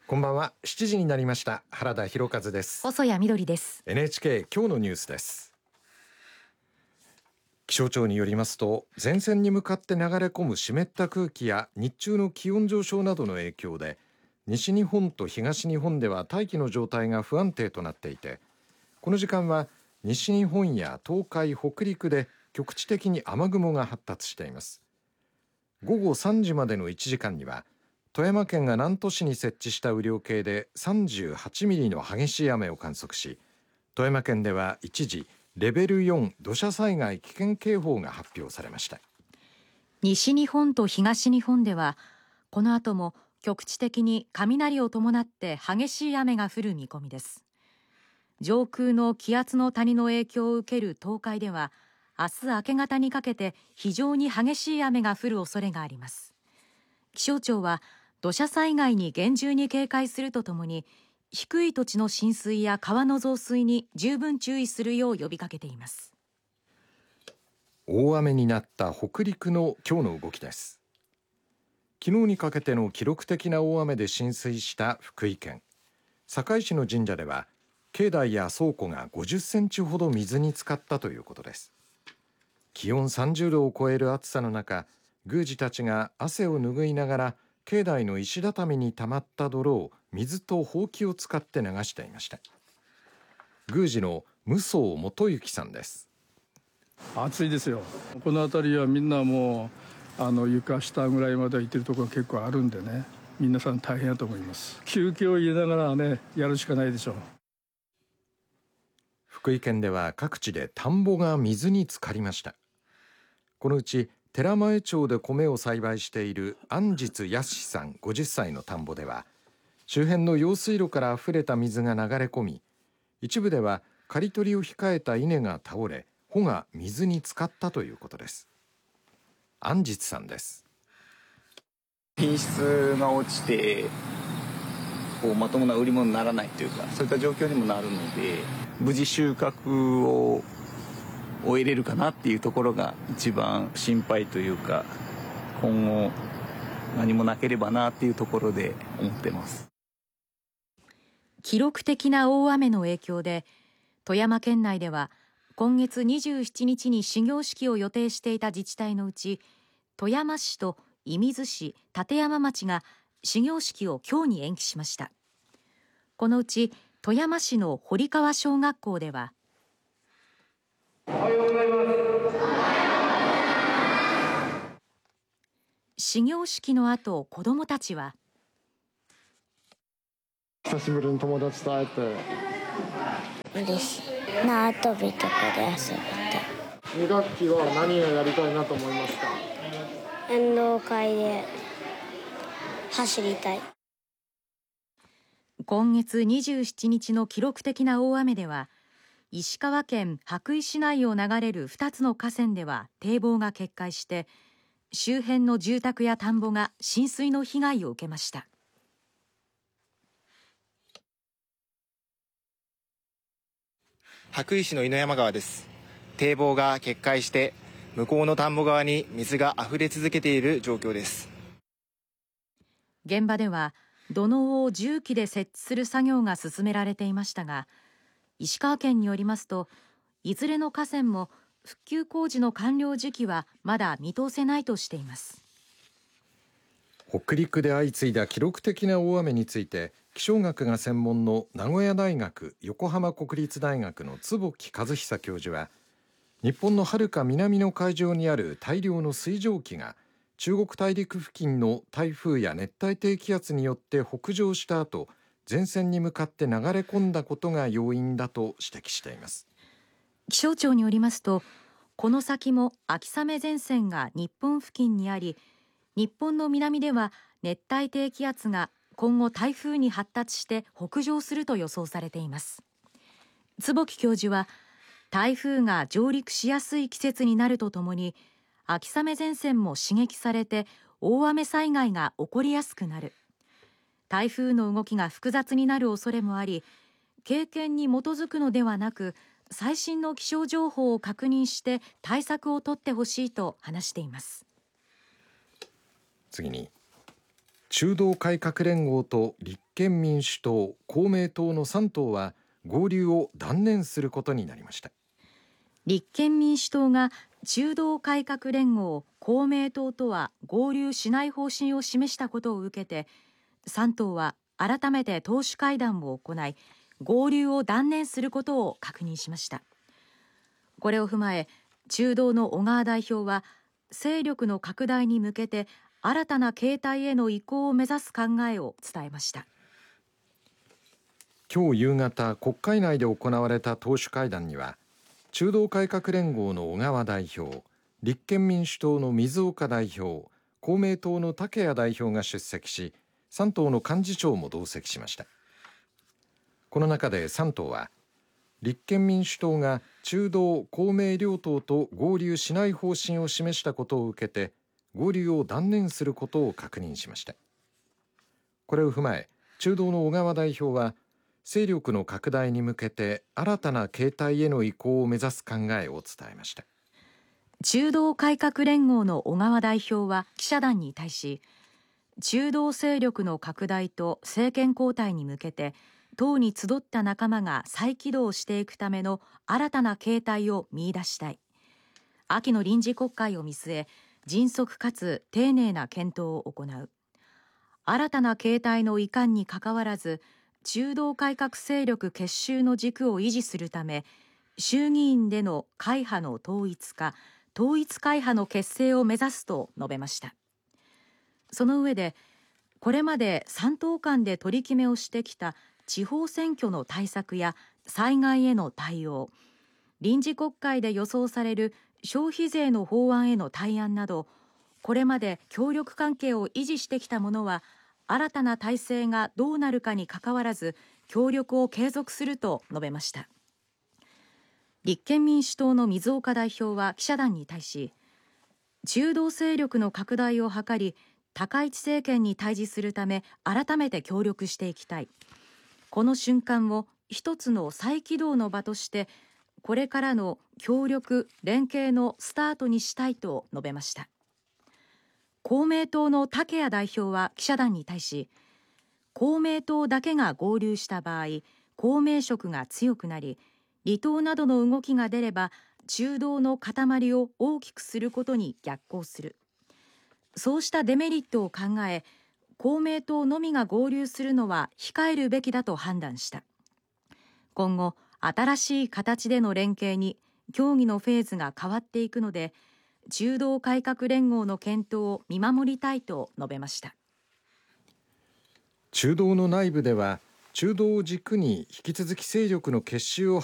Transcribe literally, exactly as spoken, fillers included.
こんばんは。しちじになりました。原田博和です。 細谷みどりです。 エヌエイチケー 今日のニュースです。気象庁によりますと、前線に向かって流れ込む湿った空気や日中の気温上昇などの影響で、西日本と東日本では大気の状態が不安定となっていて、この時間は西日本や東海、北陸で局地的に雨雲が発達しています。ごごさんじまでのいちじかんには、富山県が南砺市に設置した雨量計でさんじゅうはちミリの激しい雨を観測し、富山県では一時レベルよん土砂災害危険警報が発表されました。 西日本と東日本ではこの後も局地的に雷を伴って激しい雨が降る見込みです。上空の気圧の谷の影響を受ける東海では明日明け方にかけて非常に激しい雨が降る恐れがあります。気象庁は土砂災害に厳重に警戒するとともに、低い土地の浸水や川の増水に十分注意するよう呼びかけています。 大雨になった北陸の今日の動きです。昨日にかけての記録的な大雨で浸水した福井県坂井市の神社では、境内や倉庫がごじゅっセンチほど水に浸かったということです。気温さんじゅうどを超える暑さの中、宮司たちが汗を拭いながら境内の石畳に溜まった泥を水とほうきを使って流していました。宮司の武宗元幸さんです。 暑いですよ。この辺りはみんなもうあの床下ぐらいまで行ってるところが結構あるんでね、皆さん大変だと思います。休憩を入れながらね、やるしかないでしょう。 福井県では各地で田んぼが水に浸かりました。このうち寺前町で米を栽培している安実康さんごじゅっさいの田んぼでは、周辺の用水路から溢れた水が流れ込み、一部では刈り取りを控えた稲が倒れ、穂が水に浸かったということです。安実さんです。 品質が落ちてこうまともな売り物にならないというか、そういった状況にもなるので、無事収穫を終えれるかなっていうところが一番心配というか、今後何もなければなっていうところで思ってます。 記録的な大雨の影響で富山県内では今月にじゅうしちにちに始業式を予定していた自治体のうち、富山市と射水市、立山町が始業式を今日に延期しました。このうち富山市の堀川小学校では、 おはようございます。 始業式の後、子どもたちは久しぶりに友達と会えて嬉しい。縄跳びとかで遊びたい。 に学期は何をやりたいなと思いますか？ 運動会で走りたい。 今月にじゅうしちにちの記録的な大雨では、石川県羽咋市内を流れるふたつの河川では堤防が決壊して、周辺の住宅や田んぼが浸水の被害を受けました。 羽咋市の犬山川です。堤防が決壊して向こうの田んぼ側に水が溢れ続けている状況です。 現場では土のうを重機で設置する作業が進められていましたが、石川県によりますと、いずれの河川も復旧工事の完了時期はまだ見通せないとしています。 北陸で相次いだ記録的な大雨について、気象学が専門の名古屋大学横浜国立大学の坪木和久教授は、日本の遥か南の海上にある大量の水蒸気が中国大陸付近の台風や熱帯低気圧によって北上した後、前線に向かって流れ込んだことが要因だと指摘しています。 気象庁によりますと、この先も秋雨前線が日本付近にあり、日本の南では熱帯低気圧が今後台風に発達して北上すると予想されています。坪木教授は、台風が上陸しやすい季節になるとともに、秋雨前線も刺激されて大雨災害が起こりやすくなる。台風の動きが複雑になる恐れもあり、経験に基づくのではなく、最新の気象情報を確認して対策を取ってほしいと話しています。 次に、 中道改革連合と立憲民主党、公明党のさん党は合流を断念することになりました。 立憲民主党が中道改革連合、公明党とは合流しない方針を示したことを受けて、さん党は改めて党首会談を行い、合流を断念することを確認しました。これを踏まえ、中道の小川代表は、勢力の拡大に向けて新たな形態への移行を目指す考えを伝えました。 今日夕方、国会内で行われた党首会談には、中道改革連合の小川代表、立憲民主党の水岡代表、公明党の竹谷代表が出席し、さん党の幹事長も同席しました。この中でさん党は、立憲民主党が中道・公明両党と合流しない方針を示したことを受けて、合流を断念することを確認しました。これを踏まえ、中道の小川代表は、勢力の拡大に向けて新たな形態への移行を目指す考えを伝えました。 中道改革連合の小川代表は記者団に対し、中道勢力の拡大と政権交代に向けて党に集った仲間が再起動していくための新たな形態を見出したい。秋の臨時国会を見据え、迅速かつ丁寧な検討を行う。新たな形態の移管にかかわらず、中道改革勢力結集の軸を維持するため、衆議院での会派の統一か、統一会派の結成を目指すと述べました。その上で、これまでさん党間で取り決めをしてきた地方選挙の対策や災害への対応、臨時国会で予想される消費税の法案への対案など、これまで協力関係を維持してきたものは、新たな体制がどうなるかにかかわらず、協力を継続すると述べました。立憲民主党の水岡代表は記者団に対し、中道勢力の拡大を図り、高市政権に対峙するため改めて協力していきたい。この瞬間を一つの再起動の場として、これからの協力連携のスタートにしたいと述べました。公明党の竹谷代表は記者団に対し、公明党だけが合流した場合、公明色が強くなり、離党などの動きが出れば中道の塊を大きくすることに逆行する。そうしたデメリットを考え、公明党のみが合流するのは控えるべきだと判断した。今後、新しい形での連携に協議のフェーズが変わっていくので、中道改革連合の検討を見守りたいと述べました。 中道の内部では、中道を軸に引き続き勢力の結集を